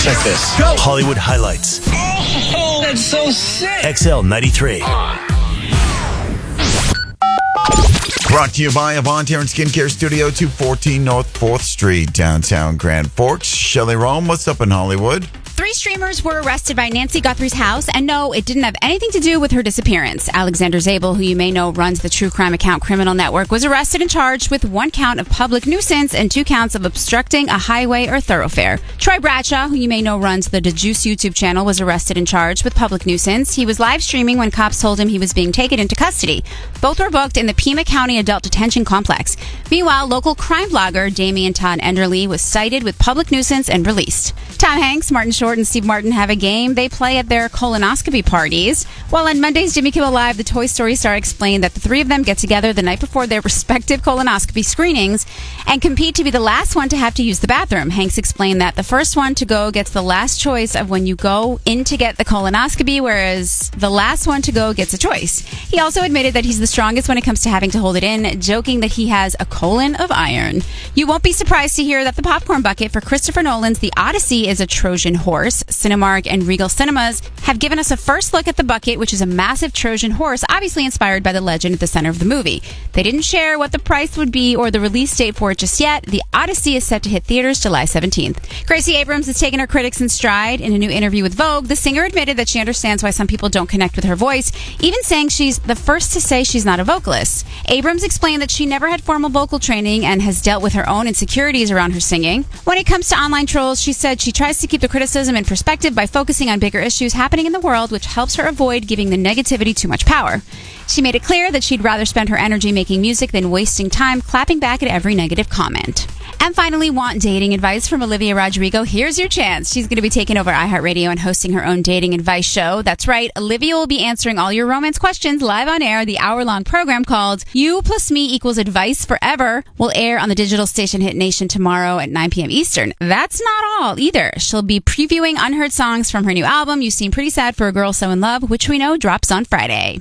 Check this. Go! Hollywood highlights. Oh, that's so sick. XL 93. Brought to you by Avant Hair and Skincare Studio, 214 North 4th Street, downtown Grand Forks. Shelley Rome, what's up in Hollywood? 3 streamers were arrested by Nancy Guthrie's house, and no, it didn't have anything to do with her disappearance. Alexander Zabel, who you may know runs the true crime account Criminal Network, was arrested and charged with 1 count of public nuisance and 2 counts of obstructing a highway or thoroughfare. Troy Bradshaw, who you may know runs the DeJuice YouTube channel, was arrested and charged with public nuisance. He was live streaming when cops told him he was being taken into custody. Both were booked in the Pima County Adult Detention Complex. Meanwhile, local crime blogger Damian Todd Enderle was cited with public nuisance and released. Tom Hanks, Martin Short, and Steve Martin have a game they play at their colonoscopy parties. While on Monday's Jimmy Kimmel Live, the Toy Story star explained that the 3 of them get together the night before their respective colonoscopy screenings and compete to be the last one to have to use the bathroom. Hanks explained that the first one to go gets the last choice of when you go in to get the colonoscopy, whereas the last one to go gets a choice. He also admitted that he's the strongest when it comes to having to hold it in, joking that he has a colon of iron. You won't be surprised to hear that the popcorn bucket for Christopher Nolan's The Odyssey is a Trojan horse. Cinemark and Regal Cinemas have given us a first look at the bucket, which is a massive Trojan horse, obviously inspired by the legend at the center of the movie. They didn't share what the price would be or the release date for it just yet. The Odyssey is set to hit theaters July 17th. Gracie Abrams has taken her critics in stride. In a new interview with Vogue, the singer admitted that she understands why some people don't connect with her voice, even saying she's the first to say she's not a vocalist. Abrams explained that she never had formal vocal training and has dealt with her own insecurities around her singing. When it comes to online trolls, she said she tries to keep the criticism in perspective by focusing on bigger issues happening in the world, which helps her avoid giving the negativity too much power. She made it clear that she'd rather spend her energy making music than wasting time clapping back at every negative comment. And finally, want dating advice from Olivia Rodrigo? Here's your chance. She's going to be taking over iHeartRadio and hosting her own dating advice show. That's right. Olivia will be answering all your romance questions live on air. The hour-long program called You Plus Me Equals Advice Forever will air on the digital station Hit Nation tomorrow at 9 p.m. Eastern. That's not all either. She'll be previewing unheard songs from her new album, You Seem Pretty Sad for a Girl So in Love, which we know drops on Friday.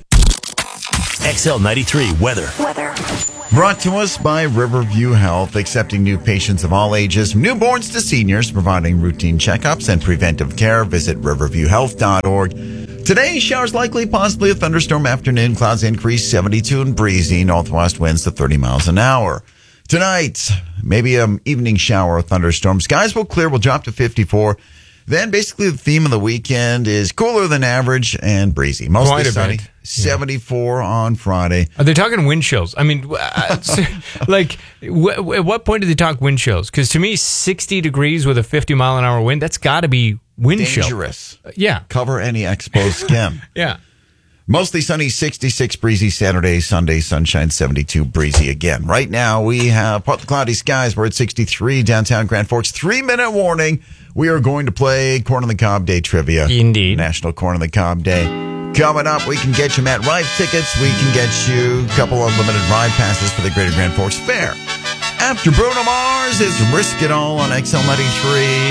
XL 93 weather. Brought to us by Riverview Health, accepting new patients of all ages, from newborns to seniors, providing routine checkups and preventive care. Visit riverviewhealth.org. Today, showers likely, possibly a thunderstorm afternoon. Clouds increase, 72 and breezy. Northwest winds to 30 miles an hour. Tonight, maybe an evening shower or thunderstorm. Skies will clear, will drop to 54. Then basically the theme of the weekend is cooler than average and breezy. Mostly sunny. 74 on Friday. Are they talking wind chills? I mean, like, at what point do they talk wind chills? Because to me, 60 degrees with a 50-mile-an-hour wind, that's got to be wind chill. Dangerous. Yeah. Cover any exposed skin. Yeah. Mostly sunny, 66 breezy Saturday, Sunday, sunshine, 72 breezy again. Right now, we have partly cloudy skies. We're at 63 downtown Grand Forks. 3-minute warning. We are going to play Corn on the Cob Day trivia. Indeed. National Corn on the Cob Day. Coming up, we can get you Matt Rife tickets. We can get you a couple unlimited ride passes for the Greater Grand Forks Fair. After Bruno Mars, it's Risk It All on XL93.